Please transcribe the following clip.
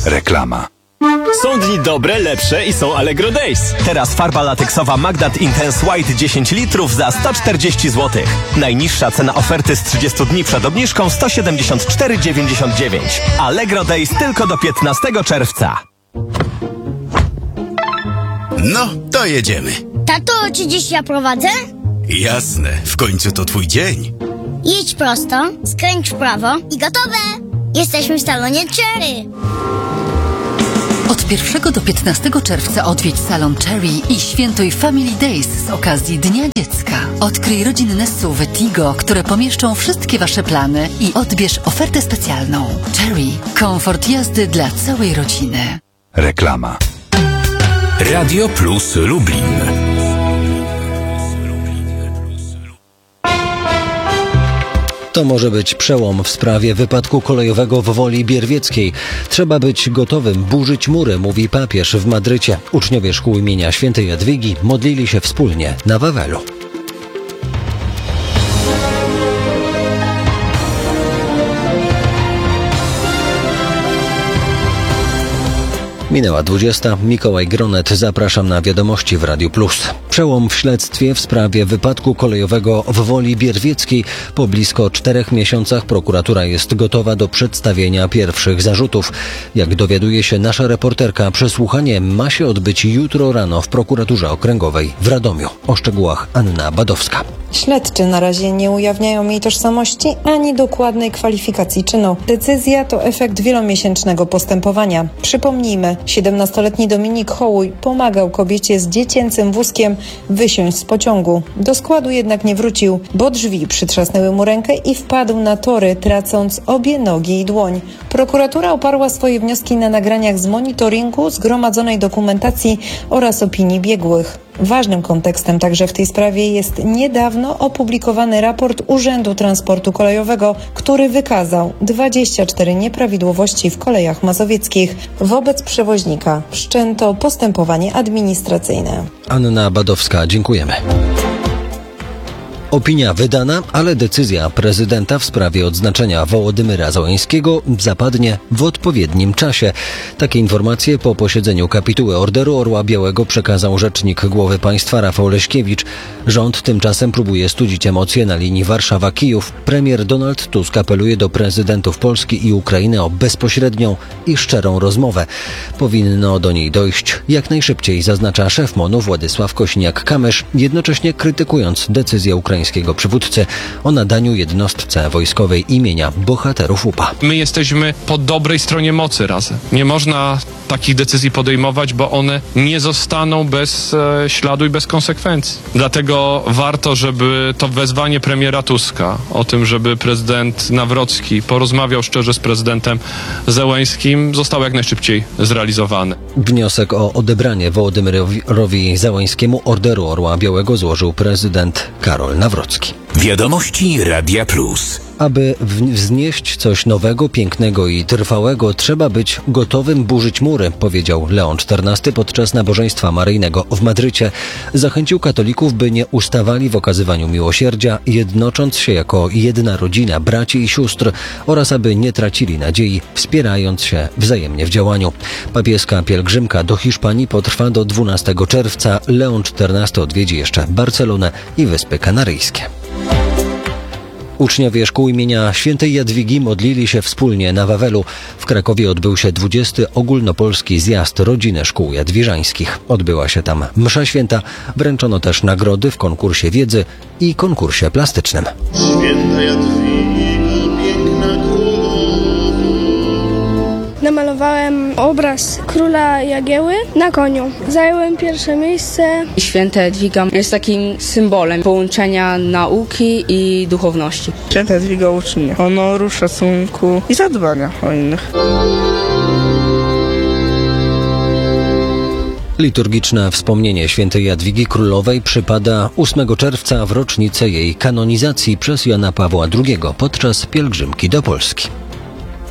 Reklama. Są dni dobre, lepsze i są Allegro Days. Teraz farba lateksowa Magdat Intense White 10 litrów za 140 zł. Najniższa cena oferty z 30 dni przed obniżką 174,99. Allegro Days tylko do 15 czerwca. No, to jedziemy. Tato, czy dziś ja prowadzę? Jasne, w końcu to twój dzień. Jedź prosto, skręć w prawo i gotowe! Jesteśmy w salonie Cherry. Od 1 do 15 czerwca odwiedź salon Cherry i świętuj Family Days z okazji Dnia Dziecka. Odkryj rodzinne SUV-y Tigo, które pomieszczą wszystkie Wasze plany i odbierz ofertę specjalną. Cherry. Komfort jazdy dla całej rodziny. Reklama. Radio Plus Lublin. To może być przełom w sprawie wypadku kolejowego w Woli Bierwieckiej. Trzeba być gotowym burzyć mury, mówi papież w Madrycie. Uczniowie szkół imienia Świętej Jadwigi modlili się wspólnie na Wawelu. Minęła 20. Mikołaj Gronet. Zapraszam na wiadomości w Radiu Plus. Przełom w śledztwie w sprawie wypadku kolejowego w Woli Bierwieckiej. Po blisko 4 miesiącach prokuratura jest gotowa do przedstawienia pierwszych zarzutów. Jak dowiaduje się nasza reporterka, przesłuchanie ma się odbyć jutro rano w prokuraturze okręgowej w Radomiu. O szczegółach Anna Badowska. Śledczy na razie nie ujawniają jej tożsamości ani dokładnej kwalifikacji czynu. Decyzja to efekt wielomiesięcznego postępowania. Przypomnijmy, 17-letni Dominik Hołuj pomagał kobiecie z dziecięcym wózkiem wysiąść z pociągu. Do składu jednak nie wrócił, bo drzwi przytrzasnęły mu rękę i wpadł na tory, tracąc obie nogi i dłoń. Prokuratura oparła swoje wnioski na nagraniach z monitoringu, zgromadzonej dokumentacji oraz opinii biegłych. Ważnym kontekstem także w tej sprawie jest niedawno opublikowany raport Urzędu Transportu Kolejowego, który wykazał 24 nieprawidłowości w kolejach mazowieckich. Wobec przewoźnika wszczęto postępowanie administracyjne. Anna Badowska, dziękujemy. Opinia wydana, ale decyzja prezydenta w sprawie odznaczenia Wołodymyra Zełenskiego zapadnie w odpowiednim czasie. Takie informacje po posiedzeniu kapituły Orderu Orła Białego przekazał rzecznik głowy państwa Rafał Leśkiewicz. Rząd tymczasem próbuje studzić emocje na linii Warszawa-Kijów. Premier Donald Tusk apeluje do prezydentów Polski i Ukrainy o bezpośrednią i szczerą rozmowę. Powinno do niej dojść jak najszybciej, zaznacza szef MON-u Władysław Kośniak-Kamysz, jednocześnie krytykując decyzję ukraińskiego przywódcy o nadaniu jednostce wojskowej imienia bohaterów UPA. My jesteśmy po dobrej stronie mocy razem. Nie można takich decyzji podejmować, bo one nie zostaną bez śladu i bez konsekwencji. Dlatego warto, żeby to wezwanie premiera Tuska o tym, żeby prezydent Nawrocki porozmawiał szczerze z prezydentem Zełenskim, zostało jak najszybciej zrealizowane. Wniosek o odebranie Wołodymyrowi Zełenskiemu Orderu Orła Białego złożył prezydent Karol Nawrocki. Wiadomości Radia Plus. Aby wznieść coś nowego, pięknego i trwałego, trzeba być gotowym burzyć mury, powiedział Leon XIV podczas nabożeństwa maryjnego w Madrycie. Zachęcił katolików, by nie ustawali w okazywaniu miłosierdzia, jednocząc się jako jedna rodzina, braci i sióstr, oraz aby nie tracili nadziei, wspierając się wzajemnie w działaniu. Papieska pielgrzymka do Hiszpanii potrwa do 12 czerwca. Leon XIV odwiedzi jeszcze Barcelonę i Wyspy Kanaryjskie. Uczniowie szkół imienia Świętej Jadwigi modlili się wspólnie na Wawelu. W Krakowie odbył się 20. ogólnopolski zjazd rodziny szkół jadwiżańskich. Odbyła się tam msza święta, wręczono też nagrody w konkursie wiedzy i konkursie plastycznym. Święta Jadwiga, piękna królowo. Namalowałem obraz króla Jagieły na koniu. Zająłem pierwsze miejsce. Święta Jadwiga jest takim symbolem połączenia nauki i duchowności. Święta Jadwiga uczy honoru, szacunku i zadbania o innych. Liturgiczne wspomnienie Świętej Jadwigi Królowej przypada 8 czerwca w rocznicę jej kanonizacji przez Jana Pawła II podczas pielgrzymki do Polski.